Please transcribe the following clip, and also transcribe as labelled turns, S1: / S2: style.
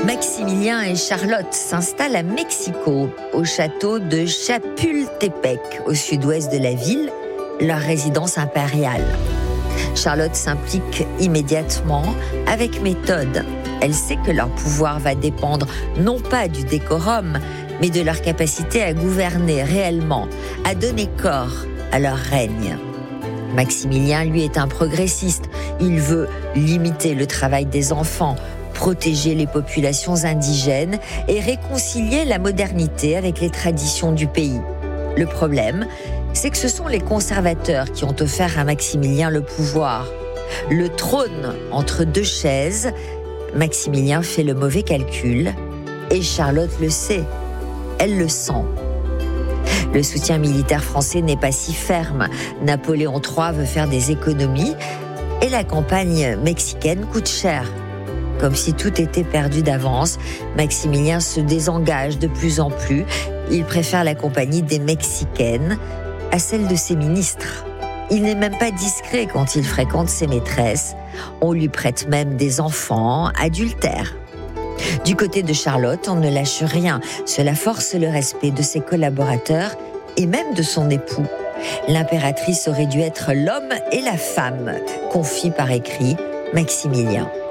S1: Maximilien et Charlotte s'installent à Mexico, au château de Chapultepec, au sud-ouest de la ville, leur résidence impériale. Charlotte s'implique immédiatement avec méthode. Elle sait que leur pouvoir va dépendre non pas du décorum, mais de leur capacité à gouverner réellement, à donner corps à leur règne. Maximilien, lui, est un progressiste. Il veut limiter le travail des enfants, protéger les populations indigènes et réconcilier la modernité avec les traditions du pays. Le problème, c'est que ce sont les conservateurs qui ont offert à Maximilien le pouvoir. Le trône entre deux chaises. Maximilien fait le mauvais calcul et Charlotte le sait. Elle le sent. Le soutien militaire français n'est pas si ferme. Napoléon III veut faire des économies et la campagne mexicaine coûte cher. Comme si tout était perdu d'avance, Maximilien se désengage de plus en plus. Il préfère la compagnie des Mexicaines à celle de ses ministres. Il n'est même pas discret quand il fréquente ses maîtresses. On lui prête même des enfants adultères. Du côté de Charlotte, on ne lâche rien. Cela force le respect de ses collaborateurs et même de son époux. L'impératrice aurait dû être l'homme et la femme, confie par écrit Maximilien.